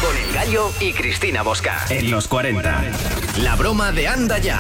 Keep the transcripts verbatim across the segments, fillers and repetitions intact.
Con El Gallo y Cristina Bosca. En los cuarenta. La broma de Anda Ya.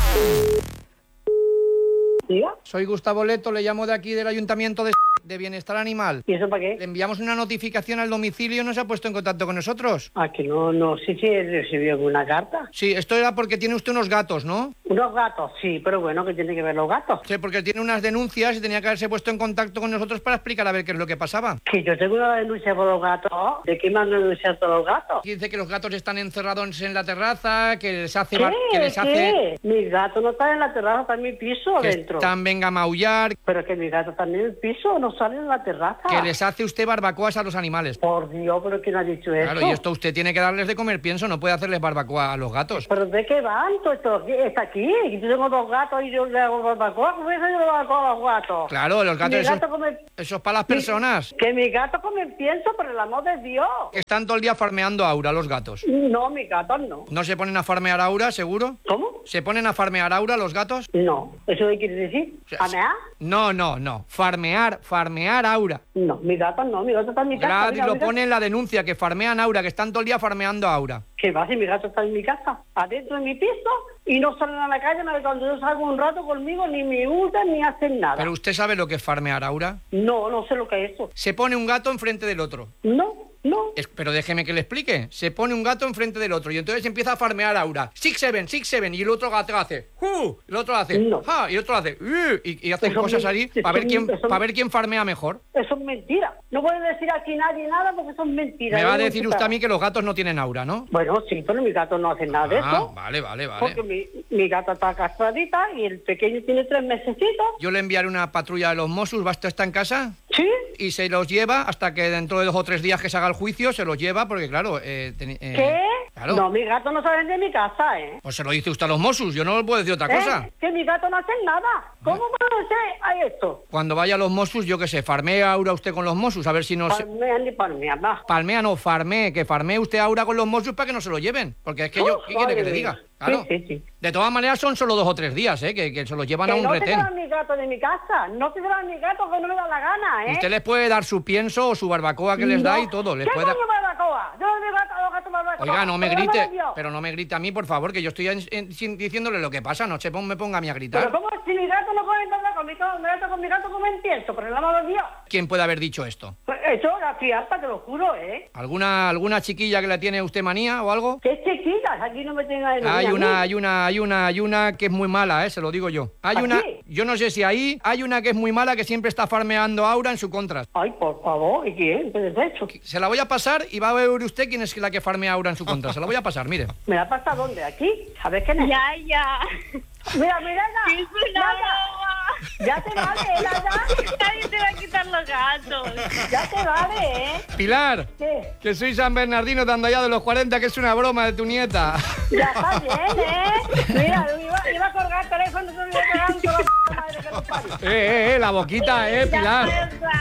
¿Diga? Soy Gustavo Leto, le llamo de aquí del Ayuntamiento de, de Bienestar Animal. ¿Y eso para qué? Le enviamos una notificación al domicilio y no se ha puesto en contacto con nosotros. Ah, que no, no sé si he recibido alguna carta. Sí, esto era porque tiene usted unos gatos, ¿no? Unos gatos, sí, pero bueno, ¿qué tiene que ver los gatos? Sí, porque tiene unas denuncias y tenía que haberse puesto en contacto con nosotros para explicar a ver qué es lo que pasaba. Que yo tengo una denuncia por los gatos. ¿De qué me han denunciado todos los gatos? Dice que los gatos están encerrados en la terraza, que les hace... ¿Qué? bar- que les ¿Qué? hace... Mi gato no está en la terraza, está en mi piso que adentro. están venga a maullar, Pero es que mi gato está en el piso, no sale en la terraza. que les hace usted barbacoas a los animales. Por Dios, ¿pero quién ha dicho eso? Claro, y esto usted tiene que darles de comer, pienso, no puede hacerles barbacoa a los gatos. ¿Pero de qué van? Todo esto está aquí. Yo tengo dos gatos y yo le hago barbacoa. ¿Cómo es que yo le barbacoa a los gatos? Claro, los gatos, Mi eso, gato come... eso es para las personas. Que mi gato come pienso, por el amor de Dios. Que están todo el día farmeando a Aura los gatos. No, mi gato no. ¿No se ponen a farmear a Aura, seguro? ¿Cómo? ¿Se ponen a farmear a Aura los gatos? No. ¿Eso qué quiere decir? sea, ¿Amear? No, no, no. Farmear, farmear a Aura. No, mi gato no. Mi gato está en mi casa. Claro, y Mira, lo mira. pone en la denuncia, que farmean a Aura, que están todo el día farmeando a Aura. ¿Qué va si mi gato está en mi casa? Adentro de mi piso y no salen a la calle. no, Cuando yo salgo un rato conmigo ni me hurtan ni hacen nada. ¿Pero usted sabe lo que es farmear a Aura? No, no sé lo que es eso. Se pone un gato enfrente del otro. No, no. Es- pero déjeme que le explique. Se pone un gato enfrente del otro y entonces empieza a farmear a Aura. Six, seven, six, seven. Y el otro gato hace... ¡Uh! El otro hace... No. ¡Ja! Y el otro hace... ¡Uh! Y, y hacen Eso cosas me- así eso para ver me- quién, eso me- para ver quién farmea mejor. Eso es mentira. No puede decir aquí nadie nada porque son mentiras. Me va a Yo no decir sé usted a nada. mí que los gatos no tienen Aura, ¿no? Bueno, sí, pero mi gato no hace nada de Ah, eso. vale, vale, vale. Porque mi, mi gata está castradita y el pequeño tiene tres mesecitos. Yo le enviaré una patrulla de los Mossos, ¿basta está en casa? ¿Sí? Y se los lleva hasta que dentro de dos o tres días que se haga el juicio se los lleva, porque claro... Eh, teni- eh, ¿Qué? Claro. No, mi gato no sale de mi casa, ¿eh? Pues se lo dice usted a los Mossos, yo no le puedo decir otra cosa. ¿Eh? Que mi gato no hace nada. ¿Cómo puede ser a esto? Cuando vaya a los Mossos, yo qué sé, farmea a Aura usted con los Mossos, a ver si no se... Palmea ni palmea, va. Palmea no, farmee, que farmee usted a Aura con los Mossos para que no se lo lleven. Porque es que yo, Uf, ¿qué quiere que madre le diga? mía. Claro. Sí, sí, sí. De todas maneras son solo dos o tres días, ¿eh? Que, que se los llevan a Que un no te retén. llevan mi gato de mi casa. No te llevan mi gato que no me da la gana, ¿eh? Usted les puede dar su pienso o su barbacoa que les No. da y todo. Les ¿Qué puede... coño barbacoa? Yo no me gato a los gatos barbacoa. Oiga, no me Por el amor grite, de Dios. pero no me grite a mí, por favor, que yo estoy en- en- sin- diciéndole lo que pasa, no se pon- me ponga a mí a Pero gritar. ¿cómo si mi gato no puede entrar con mi gato, mi gato con mi gato como entiendo? Por el amor de Dios. ¿Quién puede haber dicho esto? Pues eso, la fiesta, te lo juro, ¿eh? ¿Alguna alguna chiquilla que le tiene usted manía o algo? ¿Qué chiquitas? Aquí no me tenga de Hay novia a una, mí. hay una, hay una, hay una que es muy mala, eh, se lo digo yo. Hay ¿Ah, una, sí? yo no sé si ahí, hay una que es muy mala que siempre está farmeando a Aura en su contra. Ay, por favor, ¿y quién? ¿Qué es eso? Se la voy a pasar y va a ver usted quién es la que farmea a Aura en su contra. Se la voy a pasar, mire. ¿Me la pasa dónde? ¿Aquí? ¿Sabes quién es? Ya, ya. Mira, mira, ¡Que es una Nada. broma! Ya te vale, Nada. Nadie te va a quitar los gatos. Ya te vale, ¿eh? Pilar, ¿Qué? que soy San Bernardino de Andallá de los cuarenta, que es una broma de tu nieta. Ya está bien, ¿eh? Mira, iba, iba a colgar el teléfono, se me iba pegando la p madre que nos parió. Eh, eh, eh, la boquita, eh, Pilar.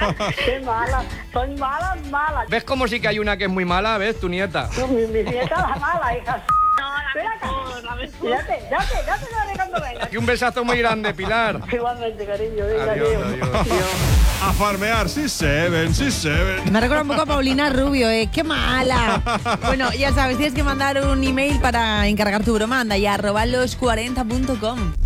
Qué mala. Son malas, malas. ¿Ves cómo sí que hay una que es muy mala? ¿Ves? Tu nieta. No, mi, mi nieta la mala, hija. No, la Ven acá. mejor, la mejor. Ya te, ya te, ya te lo haré cuando venga. Y un besazo muy grande, Pilar. Igualmente, cariño. Venga, Adiós, adiós. adiós. A farmear, sí se ven, sí se ven. Me recuerda un poco a Paulina Rubio, ¿eh? ¡Qué mala! Bueno, ya sabes, tienes que mandar un email para encargar tu broma. Anda ya, arroba los cuarenta punto com.